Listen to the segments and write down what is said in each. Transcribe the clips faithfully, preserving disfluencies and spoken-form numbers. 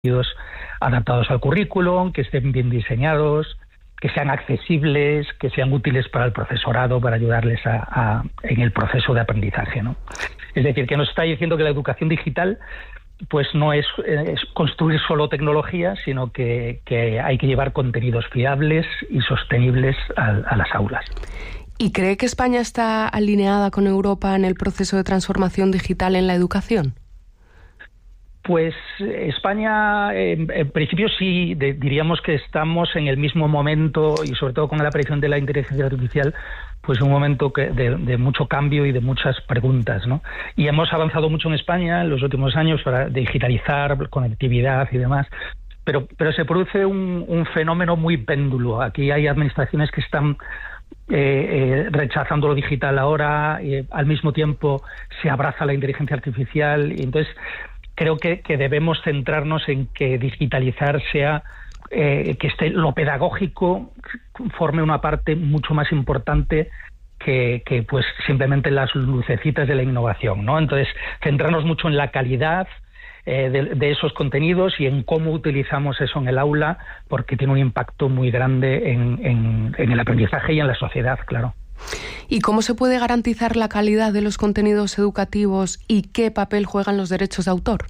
adaptados al currículum, que estén bien diseñados, que sean accesibles, que sean útiles para el profesorado, para ayudarles a, a, en el proceso de aprendizaje, ¿no? Es decir, que nos está diciendo que la educación digital pues no es, es construir solo tecnología, sino que, que hay que llevar contenidos fiables y sostenibles a, a las aulas. ¿Y cree que España está alineada con Europa en el proceso de transformación digital en la educación? Pues España, en, en principio sí, de, diríamos que estamos en el mismo momento, y sobre todo con la aparición de la inteligencia artificial, pues un momento que, de, de mucho cambio y de muchas preguntas, ¿no? Y hemos avanzado mucho en España en los últimos años para digitalizar, conectividad y demás, pero, pero se produce un, un fenómeno muy péndulo. Aquí hay administraciones que están Eh, eh, rechazando lo digital ahora, y al mismo tiempo se abraza la inteligencia artificial, y entonces creo que, que debemos centrarnos en que digitalizar sea, eh, que esté lo pedagógico forme una parte mucho más importante que, que pues simplemente las lucecitas de la innovación, ¿no? Entonces centrarnos mucho en la calidad Eh, de, de esos contenidos y en cómo utilizamos eso en el aula, porque tiene un impacto muy grande en, en, en el aprendizaje y en la sociedad, claro. ¿Y cómo se puede garantizar la calidad de los contenidos educativos y qué papel juegan los derechos de autor?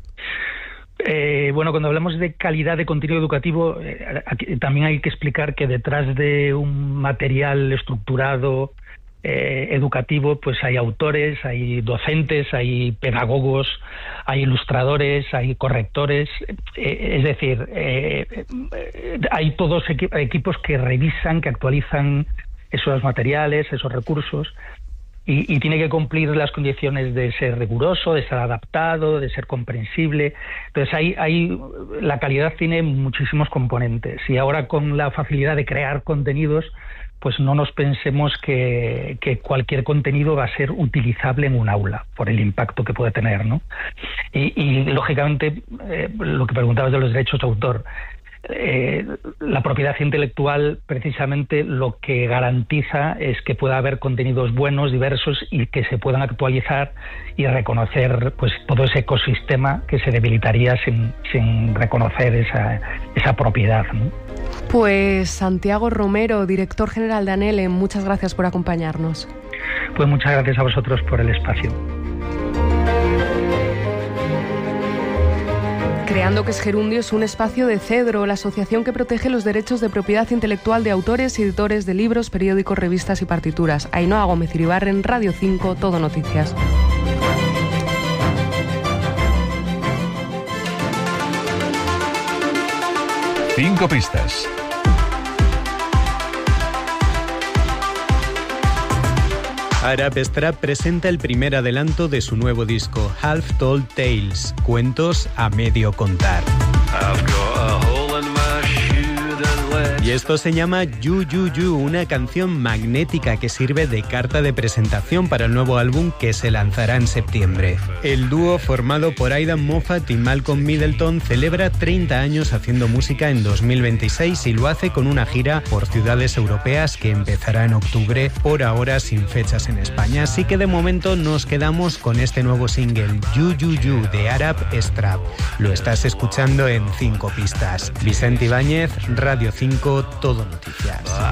Eh, bueno, cuando hablamos de calidad de contenido educativo, eh, aquí también hay que explicar que detrás de un material estructurado Eh, educativo, pues hay autores, hay docentes, hay pedagogos, hay ilustradores, hay correctores, eh, es decir, eh, eh, hay todos equi- equipos que revisan, que actualizan esos materiales, esos recursos, y, y tiene que cumplir las condiciones de ser riguroso, de ser adaptado, de ser comprensible. Entonces hay, hay la calidad tiene muchísimos componentes, y ahora con la facilidad de crear contenidos, pues no nos pensemos que, que cualquier contenido va a ser utilizable en un aula por el impacto que puede tener, ¿no? Y, y lógicamente, eh, lo que preguntabas de los derechos de autor, eh, la propiedad intelectual precisamente lo que garantiza es que pueda haber contenidos buenos, diversos, y que se puedan actualizar y reconocer pues todo ese ecosistema que se debilitaría sin, sin reconocer esa, esa propiedad, ¿no? Pues Santiago Romero, director general de ANELE, muchas gracias por acompañarnos. Pues muchas gracias a vosotros por el espacio. Creando que es Gerundio es un espacio de Cedro, la asociación que protege los derechos de propiedad intelectual de autores y editores de libros, periódicos, revistas y partituras. Ainhoa Gómez Iribarren, Radio cinco, Todo Noticias. Cinco pistas. Arab Strap presenta el primer adelanto de su nuevo disco, Half Told Tales, cuentos a medio contar. Y esto se llama You You You, una canción magnética que sirve de carta de presentación para el nuevo álbum que se lanzará en septiembre. El dúo, formado por Aidan Moffat y Malcolm Middleton, celebra treinta años haciendo música en dos mil veintiséis y lo hace con una gira por ciudades europeas que empezará en octubre, por ahora sin fechas en España. Así que de momento nos quedamos con este nuevo single, You You You, de Arab Strap. Lo estás escuchando en Cinco Pistas. Vicente Ibáñez, Radio cinco, Todo Noticias.